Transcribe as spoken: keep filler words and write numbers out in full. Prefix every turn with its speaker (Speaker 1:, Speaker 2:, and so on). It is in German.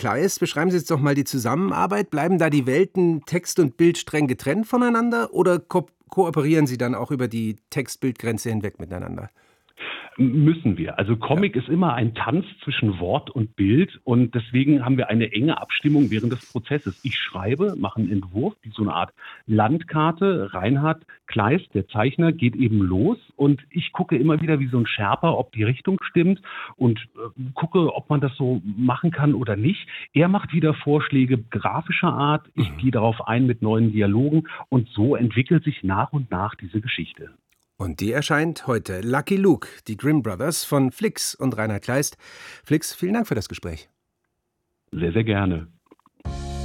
Speaker 1: Kleist, beschreiben Sie jetzt doch mal die Zusammenarbeit. Bleiben da die Welten Text und Bild streng getrennt voneinander oder ko- kooperieren Sie dann auch über die Text-Bild-Grenze hinweg miteinander?
Speaker 2: Müssen wir. Also
Speaker 1: Ja.
Speaker 2: Comic ist immer ein Tanz zwischen Wort und Bild und deswegen haben wir eine enge Abstimmung während des Prozesses. Ich schreibe, mache einen Entwurf, wie so eine Art Landkarte. Reinhard Kleist, der Zeichner, geht eben los und ich gucke immer wieder wie so ein Sherpa, ob die Richtung stimmt und äh, gucke, ob man das so machen kann oder nicht. Er macht wieder Vorschläge grafischer Art. Ich
Speaker 1: Mhm.
Speaker 2: gehe darauf ein mit neuen Dialogen und so entwickelt sich nach und nach diese Geschichte.
Speaker 1: Und die erscheint heute. Lucky Luke, die Grimm Brothers von Flix und Reinhard Kleist. Flix, vielen Dank für das Gespräch.
Speaker 2: Sehr, sehr gerne.